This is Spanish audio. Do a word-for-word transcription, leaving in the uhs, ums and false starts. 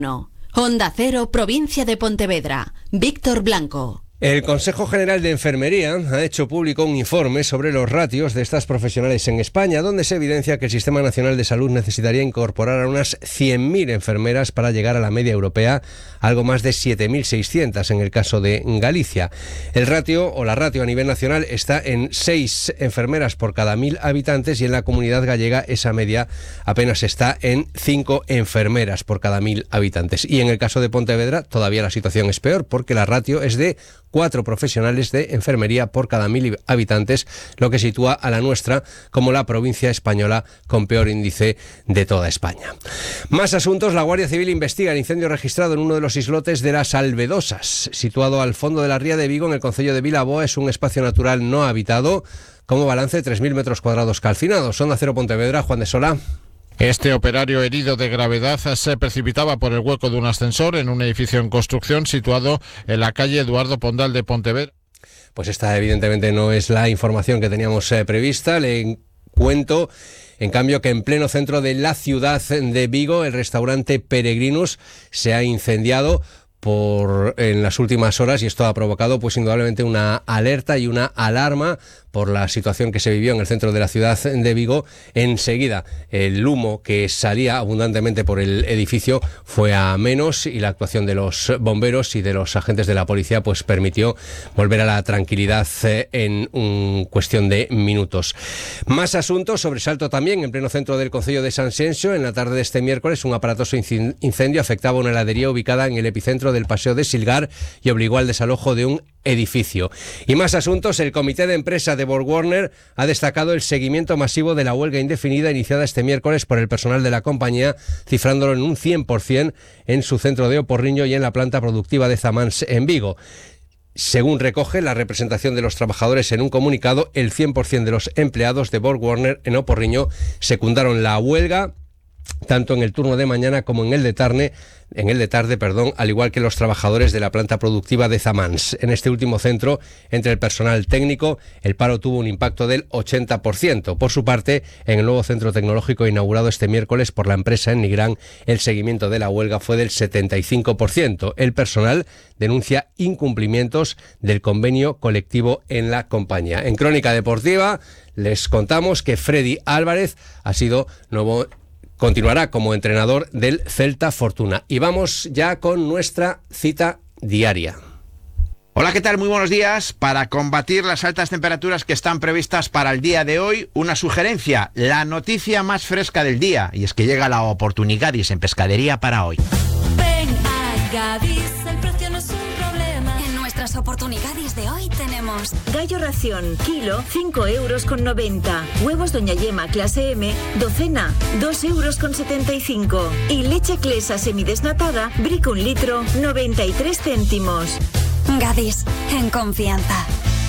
No. Onda Cero, provincia de Pontevedra. Víctor Blanco. El Consejo General de Enfermería ha hecho público un informe sobre los ratios de estas profesionales en España, donde se evidencia que el Sistema Nacional de Salud necesitaría incorporar a unas cien mil enfermeras para llegar a la media europea, algo más de siete mil seiscientas en el caso de Galicia. El ratio o la ratio a nivel nacional está en seis enfermeras por cada mil habitantes y en la Comunidad Gallega esa media apenas está en cinco enfermeras por cada mil habitantes. Y en el caso de Pontevedra todavía la situación es peor porque la ratio es de cuatro profesionales de enfermería por cada mil habitantes, lo que sitúa a la nuestra como la provincia española con peor índice de toda España. Más asuntos. La Guardia Civil investiga el incendio registrado en uno de los islotes de las Alvedosas, situado al fondo de la ría de Vigo, en el concello de Vilaboa. Es un espacio natural no habitado, como balance de tres mil metros cuadrados calcinados. Onda Cero Pontevedra, Juan de Sola. Este operario herido de gravedad se precipitaba por el hueco de un ascensor en un edificio en construcción situado en la calle Eduardo Pondal de Pontevedra. Pues esta evidentemente no es la información que teníamos eh, prevista. Le cuento, en cambio, que en pleno centro de la ciudad de Vigo, el restaurante Peregrinus se ha incendiado por en las últimas horas, y esto ha provocado pues indudablemente una alerta y una alarma por la situación que se vivió en el centro de la ciudad de Vigo. Enseguida el humo que salía abundantemente por el edificio fue a menos y la actuación de los bomberos y de los agentes de la policía pues permitió volver a la tranquilidad en un cuestión de minutos. Más asuntos. Sobresalto también en pleno centro del concello de Sanxenxo. En la tarde de este miércoles un aparatoso incendio afectaba una heladería ubicada en el epicentro del Paseo de Silgar y obligó al desalojo de un edificio. Y más asuntos. El comité de empresa de BorgWarner ha destacado el seguimiento masivo de la huelga indefinida iniciada este miércoles por el personal de la compañía, cifrándolo en un cien por ciento en su centro de Oporriño y en la planta productiva de Zamans en Vigo. Según recoge la representación de los trabajadores en un comunicado, el cien por ciento de los empleados de BorgWarner en Oporriño secundaron la huelga tanto en el turno de mañana como en el de tarde, en el de tarde, perdón, al igual que los trabajadores de la planta productiva de Zamans. En este último centro, entre el personal técnico, el paro tuvo un impacto del ochenta por ciento. Por su parte, en el nuevo centro tecnológico inaugurado este miércoles por la empresa en Nigrán, el seguimiento de la huelga fue del setenta y cinco por ciento. El personal denuncia incumplimientos del convenio colectivo en la compañía. En Crónica Deportiva les contamos que Freddy Álvarez ha sido nuevo Continuará como entrenador del Celta Fortuna. Y vamos ya con nuestra cita diaria. Hola, ¿qué tal? Muy buenos días. Para combatir las altas temperaturas que están previstas para el día de hoy, una sugerencia, la noticia más fresca del día. Y es que llega la Oportunigadis en pescadería para hoy. Ven a Gadis, el precio no es un problema. En nuestras Oportunigadis de hoy tenemos gallo ración, kilo, cinco euros con noventa. Huevos Doña Yema clase M, docena, dos euros con setenta y cinco. Y leche Clesa semidesnatada, brick un litro, noventa y tres céntimos. Gadis, en confianza.